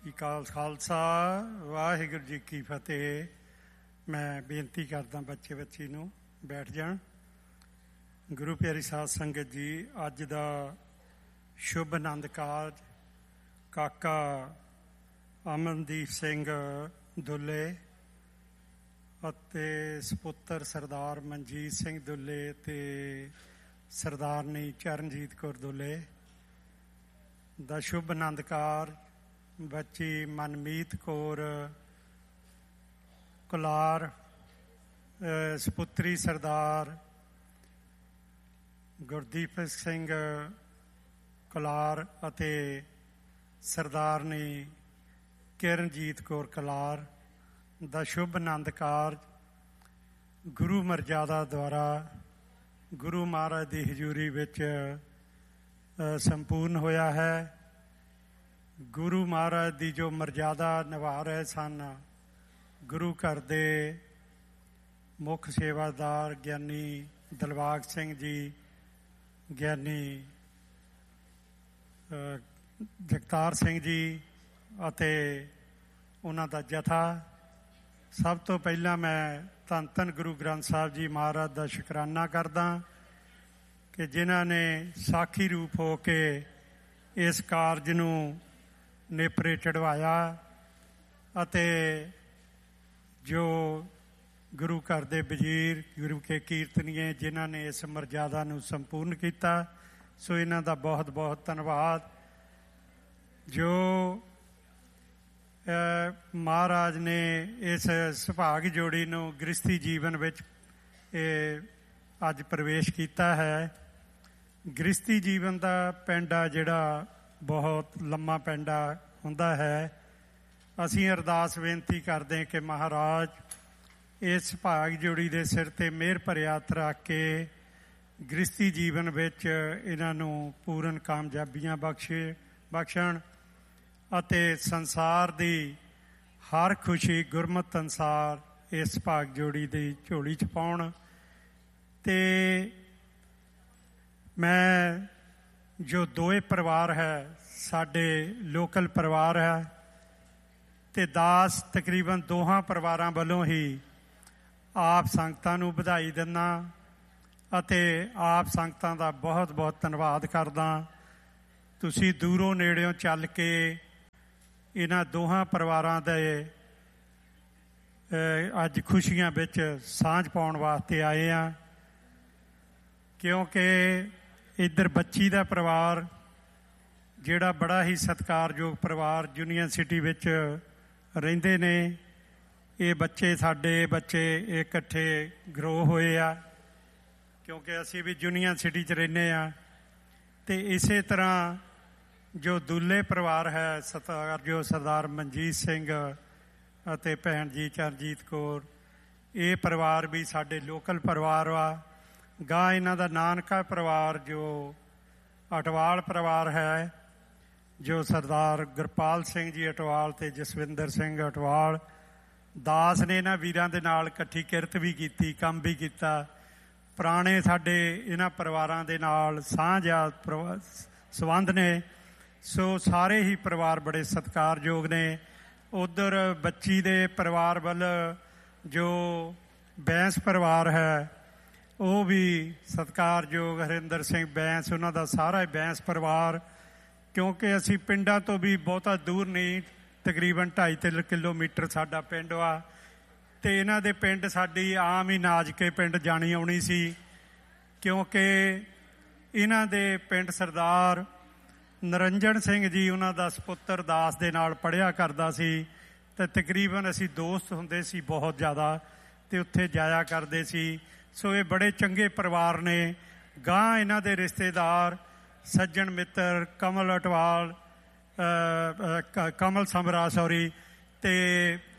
ਕੀ ਖਾਲਸਾ ਵਾਹਿਗੁਰੂ ਜੀ ਕੀ ਫਤਿਹ। ਮੈਂ ਬੇਨਤੀ ਕਰਦਾ ਬੱਚੀ ਨੂੰ ਬੈਠ ਜਾਣ। ਗੁਰੂ ਪਿਆਰੀ ਸਾਧ ਸੰਗਤ ਜੀ, ਅੱਜ ਦਾ ਸ਼ੁਭ ਆਨੰਦ ਕਾਰਜ ਕਾਕਾ ਅਮਨਦੀਪ ਸਿੰਘ ਦੁੱਲੇ ਅਤੇ ਸਪੁੱਤਰ ਸਰਦਾਰ ਮਨਜੀਤ ਸਿੰਘ ਦੁੱਲੇ ਅਤੇ ਸਰਦਾਰਨੀ ਚਰਨਜੀਤ ਕੌਰ ਦੁੱਲੇ ਦਾ ਸ਼ੁਭ ਆਨੰਦ ਕਾਰਜ ਬੱਚੀ ਮਨਮੀਤ ਕੌਰ ਕੁਲਾਰ, ਸਪੁੱਤਰੀ ਸਰਦਾਰ ਗੁਰਦੀਪ ਸਿੰਘ ਕੁਲਾਰ ਅਤੇ ਸਰਦਾਰਨੀ ਕਿਰਨਜੀਤ ਕੌਰ ਕੁਲਾਰ ਦਾ ਸ਼ੁਭ ਆਨੰਦ ਕਾਰਜ ਗੁਰੂ ਮਰਜ਼ਾਦਾ ਦੁਆਰਾ ਗੁਰੂ ਮਹਾਰਾਜ ਦੀ ਹਜ਼ੂਰੀ ਵਿੱਚ ਸੰਪੂਰਨ ਹੋਇਆ ਹੈ। ਗੁਰੂ ਮਹਾਰਾਜ ਦੀ ਜੋ ਮਰਜ਼ਾਦਾ ਨਿਭਾ ਰਹੇ ਸਨ, ਗੁਰੂ ਘਰ ਦੇ ਮੁੱਖ ਸੇਵਾਦਾਰ ਗਿਆਨੀ ਦਿਲਬਾਗ ਸਿੰਘ ਜੀ, ਗਿਆਨੀ ਜਗਤਾਰ ਸਿੰਘ ਜੀ ਅਤੇ ਉਹਨਾਂ ਦਾ ਜਥਾ। ਸਭ ਤੋਂ ਪਹਿਲਾਂ ਮੈਂ ਧੰਨ ਧੰਨ ਗੁਰੂ ਗ੍ਰੰਥ ਸਾਹਿਬ ਜੀ ਮਹਾਰਾਜ ਦਾ ਸ਼ੁਕਰਾਨਾ ਕਰਦਾ ਕਿ ਜਿਨ੍ਹਾਂ ਨੇ ਸਾਖੀ ਰੂਪ ਹੋ ਕੇ ਇਸ ਕਾਰਜ ਨੂੰ ਨੇਪਰੇ ਚੜ੍ਹਾਇਆ ਅਤੇ ਜੋ ਗੁਰੂ ਘਰ ਦੇ ਵਜ਼ੀਰ, ਗੁਰੂ ਕੇ ਕੀਰਤਨੀਏ, ਜਿਨ੍ਹਾਂ ਨੇ ਇਸ ਮਰਜ਼ਾਦਾ ਨੂੰ ਸੰਪੂਰਨ ਕੀਤਾ, ਸੋ ਇਹਨਾਂ ਦਾ ਬਹੁਤ ਬਹੁਤ ਧੰਨਵਾਦ। ਜੋ ਮਹਾਰਾਜ ਨੇ ਇਸ ਸੁਭਾਗ ਜੋੜੀ ਨੂੰ ਗ੍ਰਸਤੀ ਜੀਵਨ ਵਿੱਚ ਅੱਜ ਪ੍ਰਵੇਸ਼ ਕੀਤਾ ਹੈ। ਗ੍ਰਸਤੀ ਜੀਵਨ ਦਾ ਪਿੰਡ ਆ ਜਿਹੜਾ ਬਹੁਤ ਲੰਮਾ ਪਿੰਡ ਹੁੰਦਾ ਹੈ। ਅਸੀਂ ਅਰਦਾਸ ਬੇਨਤੀ ਕਰਦੇ ਕਿ ਮਹਾਰਾਜ ਇਸ ਭਾਗ ਜੋੜੀ ਦੇ ਸਿਰ 'ਤੇ ਮਿਹਰ ਭਰਿਆ ਹੱਥ ਰੱਖ ਕੇ ਗ੍ਰਸਤੀ ਜੀਵਨ ਵਿੱਚ ਇਹਨਾਂ ਨੂੰ ਪੂਰਨ ਕਾਮਯਾਬੀਆਂ ਬਖਸ਼ਣ ਅਤੇ ਸੰਸਾਰ ਦੀ ਹਰ ਖੁਸ਼ੀ ਗੁਰਮਤਿ ਅਨੁਸਾਰ ਇਸ ਭਾਗ ਜੋੜੀ ਦੀ ਝੋਲੀ 'ਚ ਪਾਉਣ। ਅਤੇ ਮੈਂ ਜੋ ਦੋਏ ਪਰਿਵਾਰ ਹੈ, ਸਾਡੇ ਲੋਕਲ ਪਰਿਵਾਰ ਹੈ, ਅਤੇ ਦਾਸ ਤਕਰੀਬਨ ਦੋਹਾਂ ਪਰਿਵਾਰਾਂ ਵੱਲੋਂ ਹੀ ਆਪ ਸੰਗਤਾਂ ਨੂੰ ਵਧਾਈ ਦਿੰਦਾ ਅਤੇ ਆਪ ਸੰਗਤਾਂ ਦਾ ਬਹੁਤ ਬਹੁਤ ਧੰਨਵਾਦ ਕਰਦਾ। ਤੁਸੀਂ ਦੂਰੋਂ ਨੇੜਿਓਂ ਚੱਲ ਕੇ ਇਹਨਾਂ ਦੋਹਾਂ ਪਰਿਵਾਰਾਂ ਦੇ ਅੱਜ ਖੁਸ਼ੀਆਂ ਵਿੱਚ ਸਾਂਝ ਪਾਉਣ ਵਾਸਤੇ ਆਏ ਹਾਂ, ਕਿਉਂਕਿ ਇੱਧਰ ਬੱਚੀ ਦਾ ਪਰਿਵਾਰ ਜਿਹੜਾ ਬੜਾ ਹੀ ਸਤਿਕਾਰਯੋਗ ਪਰਿਵਾਰ ਯੂਨੀਅਨ ਸਿਟੀ ਵਿੱਚ ਰਹਿੰਦੇ ਨੇ। ਇਹ ਬੱਚੇ ਸਾਡੇ ਬੱਚੇ ਇਕੱਠੇ ਗਰੋ ਹੋਏ ਆ, ਕਿਉਂਕਿ ਅਸੀਂ ਵੀ ਯੂਨੀਅਨ ਸਿਟੀ 'ਚ ਰਹਿੰਦੇ ਹਾਂ। ਅਤੇ ਇਸੇ ਤਰ੍ਹਾਂ ਜੋ ਦੁੱਲੇ ਪਰਿਵਾਰ ਹੈ, ਸਤਿਕਾਰਯੋਗ ਸਰਦਾਰ ਮਨਜੀਤ ਸਿੰਘ ਅਤੇ ਭੈਣ ਜੀ ਚਰਨਜੀਤ ਕੌਰ, ਇਹ ਪਰਿਵਾਰ ਵੀ ਸਾਡੇ ਲੋਕਲ ਪਰਿਵਾਰ ਵਾ। ਗਾਂ ਇਹਨਾਂ ਦਾ ਨਾਨਕਾ ਪਰਿਵਾਰ ਜੋ ਅਟਵਾਲ ਪਰਿਵਾਰ ਹੈ, ਜੋ ਸਰਦਾਰ ਗੁਰਪਾਲ ਸਿੰਘ ਜੀ ਅਟਵਾਲ ਅਤੇ ਜਸਵਿੰਦਰ ਸਿੰਘ ਅਟਵਾਲ ਦਾਸ ਨੇ ਇਹਨਾਂ ਵੀਰਾਂ ਦੇ ਨਾਲ ਇਕੱਠੀ ਕਿਰਤ ਵੀ ਕੀਤੀ, ਕੰਮ ਵੀ ਕੀਤਾ। ਪੁਰਾਣੇ ਸਾਡੇ ਇਹਨਾਂ ਪਰਿਵਾਰਾਂ ਦੇ ਨਾਲ ਸਾਂਝ ਆ, ਸੰਬੰਧ ਨੇ। ਸੋ ਸਾਰੇ ਹੀ ਪਰਿਵਾਰ ਬੜੇ ਸਤਿਕਾਰਯੋਗ ਨੇ। ਉੱਧਰ ਬੱਚੀ ਦੇ ਪਰਿਵਾਰ ਵੱਲ ਜੋ ਬੈਂਸ ਪਰਿਵਾਰ ਹੈ, ਉਹ ਵੀ ਸਤਿਕਾਰਯੋਗ ਹਰਿੰਦਰ ਸਿੰਘ ਬੈਂਸ, ਉਹਨਾਂ ਦਾ ਸਾਰਾ ਬੈਂਸ ਪਰਿਵਾਰ। ਕਿਉਂਕਿ ਅਸੀਂ ਪਿੰਡਾਂ ਤੋਂ ਵੀ ਬਹੁਤਾ ਦੂਰ ਨਹੀਂ, ਤਕਰੀਬਨ 2.5-3 ਕਿਲੋਮੀਟਰ ਸਾਡਾ ਪਿੰਡ ਵਾ, ਅਤੇ ਇਹਨਾਂ ਦੇ ਪਿੰਡ ਸਾਡੀ ਆਮ ਹੀ ਨਾਜ਼ਕੇ ਪਿੰਡ ਜਾਣੀ ਆਉਣੀ ਸੀ, ਕਿਉਂਕਿ ਇਹਨਾਂ ਦੇ ਪਿੰਡ ਸਰਦਾਰ ਨਰਿੰਜਨ ਸਿੰਘ ਜੀ, ਉਹਨਾਂ ਦਾ ਸਪੁੱਤਰ ਦਾਸ ਦੇ ਨਾਲ ਪੜ੍ਹਿਆ ਕਰਦਾ ਸੀ, ਅਤੇ ਤਕਰੀਬਨ ਅਸੀਂ ਦੋਸਤ ਹੁੰਦੇ ਸੀ ਬਹੁਤ ਜ਼ਿਆਦਾ, ਅਤੇ ਉੱਥੇ ਜਾਇਆ ਕਰਦੇ ਸੀ। ਸੋ ਇਹ ਬੜੇ ਚੰਗੇ ਪਰਿਵਾਰ ਨੇ। ਗਾਂ ਇਹਨਾਂ ਦੇ ਰਿਸ਼ਤੇਦਾਰ ਸੱਜਣ ਮਿੱਤਰ ਕਮਲ ਅਟਵਾਲ, ਕਮਲ ਸਮਰਾ ਅਤੇ